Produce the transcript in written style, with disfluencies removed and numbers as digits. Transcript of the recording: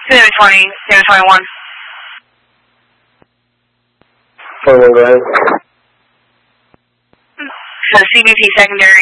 Zero 20, 021. 21, go ahead. So CBP secondary